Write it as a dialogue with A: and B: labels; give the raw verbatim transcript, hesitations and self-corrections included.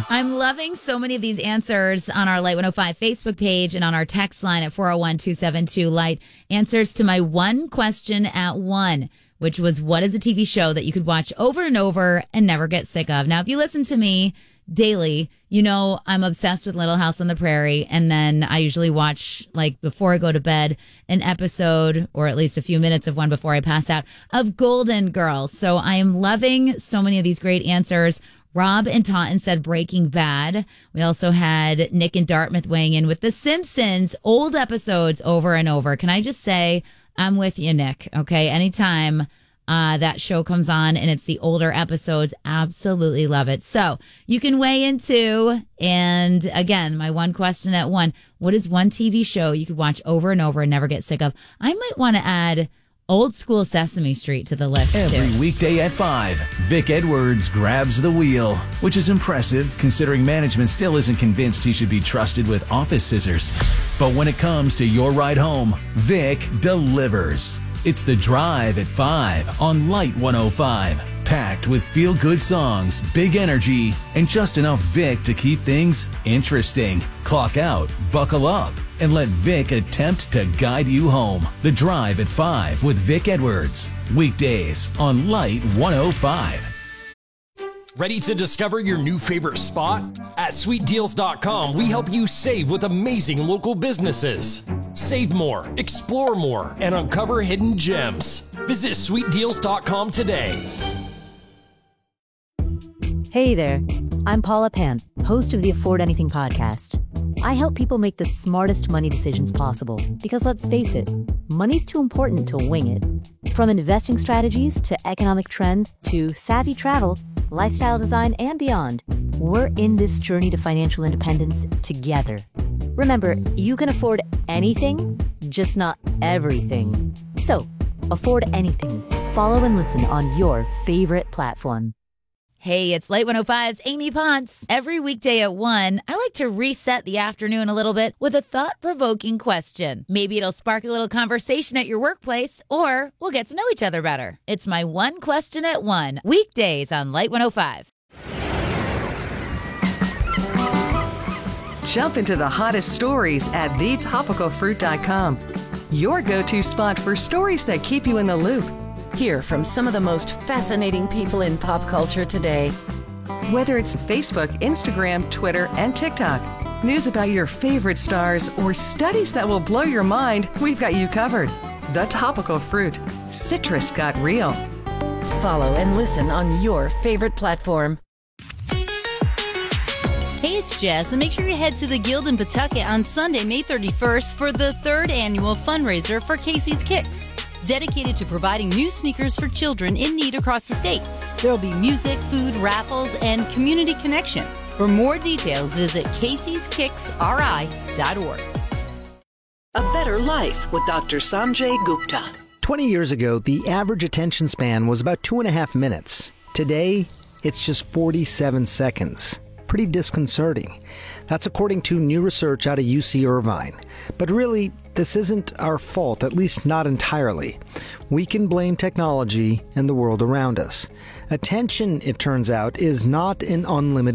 A: I'm loving so many of these answers on our Light one oh five Facebook page and on our text line at four oh one, two seven two, Light. Answers to my one question at one, which was, what is a T V show that you could watch over and over and never get sick of? Now, if you listen to me daily, you know I'm obsessed with Little House on the Prairie, and then I usually watch, like, before I go to bed, an episode, or at least a few minutes of one before I pass out, of Golden Girls. So I am loving so many of these great answers. Rob and Taunton said Breaking Bad. We also had Nick and Dartmouth weighing in with The Simpsons, old episodes over and over. Can I just say, I'm with you, Nick, okay? Anytime uh, that show comes on and it's the older episodes, absolutely love it. So you can weigh in too. And again, my one question at one, what is one T V show you could watch over and over and never get sick of? I might want to add Old School Sesame Street to the list,
B: Every
A: too.
B: weekday at five, Vic Edwards grabs the wheel, which is impressive considering management still isn't convinced he should be trusted with office scissors. But when it comes to your ride home, Vic delivers. It's The Drive at five on Light one oh five. Packed with feel-good songs, big energy, and just enough Vic to keep things interesting. Clock out, buckle up, and let Vic attempt to guide you home. The Drive at five with Vic Edwards. Weekdays on Light one oh five.
C: Ready to discover your new favorite spot? At sweet deals dot com, we help you save with amazing local businesses. Save more, explore more, and uncover hidden gems. Visit sweet deals dot com today.
D: Hey there, I'm Paula Pant, host of the Afford Anything podcast. I help people make the smartest money decisions possible because, let's face it, money's too important to wing it. From investing strategies to economic trends to savvy travel, lifestyle design, and beyond, we're in this journey to financial independence together. Remember, you can afford anything, just not everything. So, afford anything. Follow and listen on your favorite platform.
A: Hey, it's Light one oh five's Amy Ponce. Every weekday at one, I like to reset the afternoon a little bit with a thought-provoking question. Maybe it'll spark a little conversation at your workplace, or we'll get to know each other better. It's my one question at one, weekdays on Light one oh five.
E: Jump into the hottest stories at the topical fruit dot com. Your go-to spot for stories that keep you in the loop.
F: Hear from some of the most fascinating people in pop culture today.
E: Whether it's Facebook, Instagram, Twitter, and TikTok, news about your favorite stars, or studies that will blow your mind, we've got you covered. The Topical Fruit. Citrus got real.
F: Follow and listen on your favorite platform.
G: Hey, it's Jess, and make sure you head to the Guild in Pawtucket on Sunday, May thirty-first for the third annual fundraiser for Casey's Kicks, dedicated to providing new sneakers for children in need across the state. There will be music, food, raffles, and community connection. For more details, visit caseys kicks r i dot org.
H: A Better Life with Doctor Sanjay Gupta.
I: twenty years ago, the average attention span was about two and a half minutes. Today, it's just forty-seven seconds. Pretty disconcerting. That's according to new research out of U C Irvine. But really, this isn't our fault, at least not entirely. We can blame technology and the world around us. Attention, it turns out, is not an unlimited